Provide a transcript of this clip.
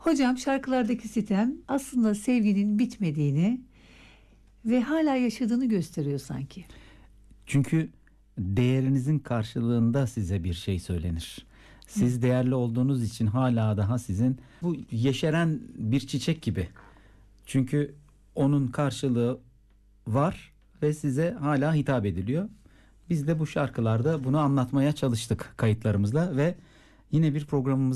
Hocam şarkılardaki sitem aslında sevginin bitmediğini ve hala yaşadığını gösteriyor sanki. Çünkü değerinizin karşılığında size bir şey söylenir. Siz değerli olduğunuz için hala daha sizin bu yeşeren bir çiçek gibi. Çünkü onun karşılığı var ve size hala hitap ediliyor. Biz de bu şarkılarda bunu anlatmaya çalıştık kayıtlarımızla ve yine bir programımız